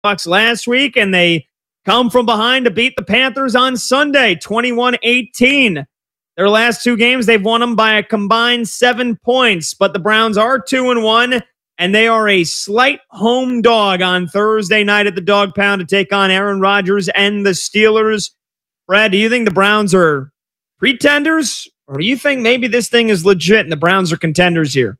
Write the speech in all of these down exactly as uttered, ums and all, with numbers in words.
Bucks last week, and they come from behind to beat the Panthers on Sunday, twenty-one eighteen. Their last two games, they've won them by a combined seven points, but the Browns are two and one, and they are a slight home dog on Thursday night at the Dog Pound to take on Aaron Rodgers and the Steelers. Brad, do you think the Browns are pretenders, or do you think maybe this thing is legit and the Browns are contenders here?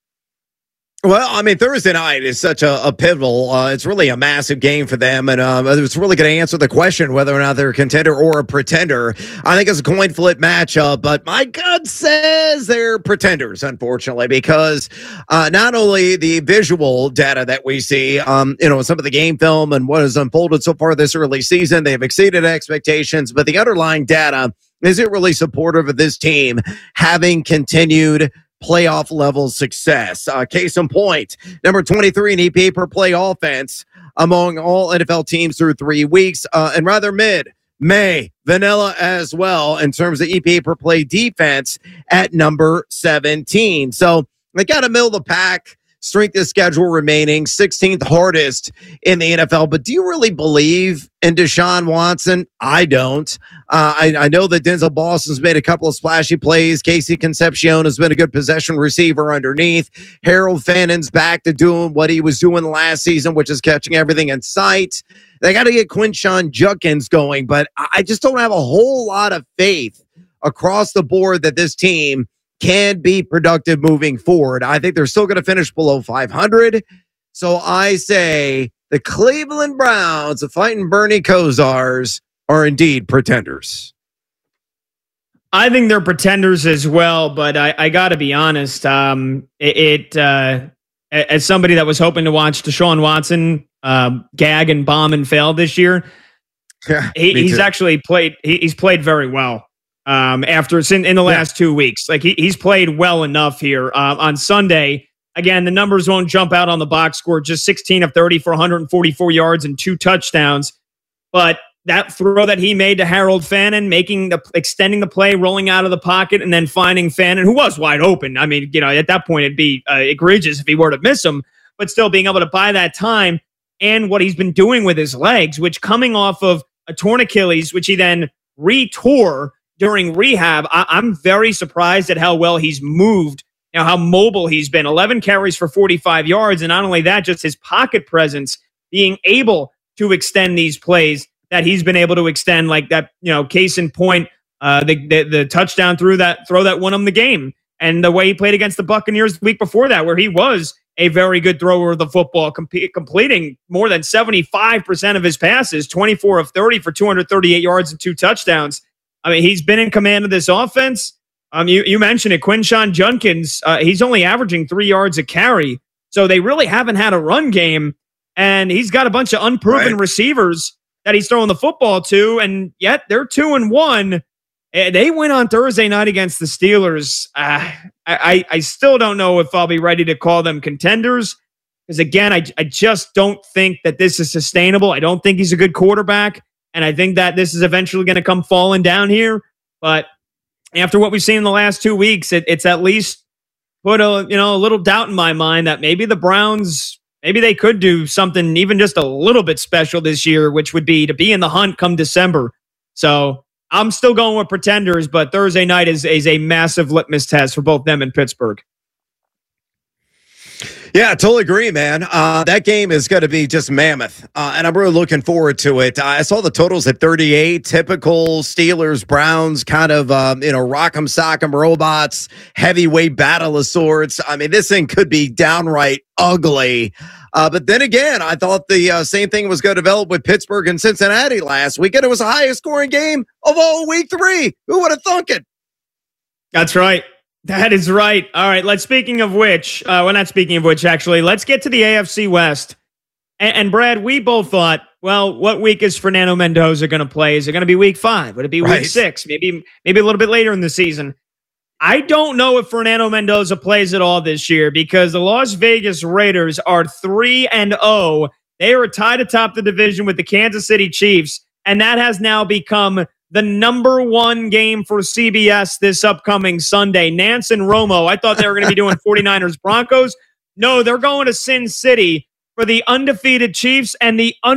Well, I mean, Thursday night is such a, a pivotal. Uh, it's really a massive game for them, and um, it's really going to answer the question whether or not they're a contender or a pretender. I think it's a coin flip matchup, but my gut says they're pretenders, unfortunately, because uh, not only the visual data that we see, um, you know, some of the game film and what has unfolded so far this early season, they've exceeded expectations, but the underlying data isn't really supportive of this team having continued playoff level success. Uh, case in point, number twenty-three in E P A per play offense among all N F L teams through three weeks, uh, and rather mid, May, vanilla as well in terms of E P A per play defense at number seventeen. So they got to middle the pack. Strength of schedule remaining, sixteenth hardest in the N F L. But do you really believe in Deshaun Watson? I don't. Uh, I, I know that Denzel Boston's made a couple of splashy plays. Casey Concepcion has been a good possession receiver underneath. Harold Fannon's back to doing what he was doing last season, which is catching everything in sight. They got to get Quinshon Judkins going, but I just don't have a whole lot of faith across the board that this team can be productive moving forward. I think they're still going to finish below five hundred. So I say the Cleveland Browns, the fighting Bernie Kosars, are indeed pretenders. I think they're pretenders as well, but I, I got to be honest. Um, it, it uh, as somebody that was hoping to watch Deshaun Watson uh, gag and bomb and fail this year, yeah, he, he's too. actually played. He, he's played very well. Um, after in, in the last yeah. two weeks, like he, he's played well enough here uh, on Sunday. Again, the numbers won't jump out on the box score, just sixteen of thirty for one hundred forty-four yards and two touchdowns. But that throw that he made to Harold Fannin, making the extending the play, rolling out of the pocket, and then finding Fannin, who was wide open. I mean, you know, at that point, it'd be uh, egregious if he were to miss him, but still being able to buy that time and what he's been doing with his legs, which coming off of a torn Achilles, which he then retore during rehab. I- I'm very surprised at how well he's moved, you know, how mobile he's been. eleven carries for forty-five yards. And not only that, just his pocket presence, being able to extend these plays that he's been able to extend, like that, you know, case in point, uh, the, the, the touchdown through that throw that won him the game. And the way he played against the Buccaneers the week before that, where he was a very good thrower of the football, com- completing more than seventy-five percent of his passes, twenty-four of thirty for two hundred thirty-eight yards and two touchdowns. I mean, he's been in command of this offense. Um, you, you mentioned it, Quinshon Judkins. Uh, he's only averaging three yards a carry. So they really haven't had a run game. And he's got a bunch of unproven right. receivers that he's throwing the football to. And yet they're two and one. They win on Thursday night against the Steelers. Uh, I, I still don't know if I'll be ready to call them contenders. Because again, I, I just don't think that this is sustainable. I don't think he's a good quarterback. And I think that this is eventually going to come falling down here. But after what we've seen in the last two weeks, it, it's at least put a you know a little doubt in my mind that maybe the Browns, maybe they could do something even just a little bit special this year, which would be to be in the hunt come December. So I'm still going with pretenders, but Thursday night is, is a massive litmus test for both them and Pittsburgh. Yeah, I totally agree, man. Uh, that game is going to be just mammoth, uh, and I'm really looking forward to it. Uh, I saw the totals at thirty-eight, typical Steelers, Browns, kind of, um, you know, rock'em sock'em robots, heavyweight battle of sorts. I mean, this thing could be downright ugly. Uh, but then again, I thought the uh, same thing was going to develop with Pittsburgh and Cincinnati last week, and it was the highest scoring game of all week three. Who would have thunk it? That's right. That is right. All right. Let's, speaking of which, uh, well, not speaking of which, actually, let's get to the A F C West. And, and Brad, we both thought, well, what week is Fernando Mendoza going to play? Is it going to be week five? Would it be right. week six? Maybe, maybe a little bit later in the season. I don't know if Fernando Mendoza plays at all this year because the Las Vegas Raiders are three and oh. They are tied atop the division with the Kansas City Chiefs, and that has now become the number one game for C B S this upcoming Sunday. Nance and Romo, I thought they were going to be doing 49ers Broncos. No, they're going to Sin City for the undefeated Chiefs and the